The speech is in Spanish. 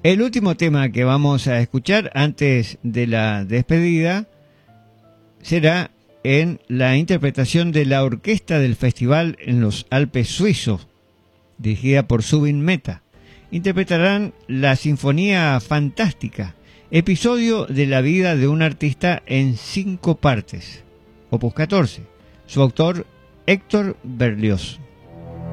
El último tema que vamos a escuchar antes de la despedida será en la interpretación de la orquesta del festival en los Alpes suizos, dirigida por Zubin Mehta. Interpretarán la Sinfonía Fantástica, episodio de la vida de un artista en 5 partes, opus 14. Su autor, Héctor Berlioz.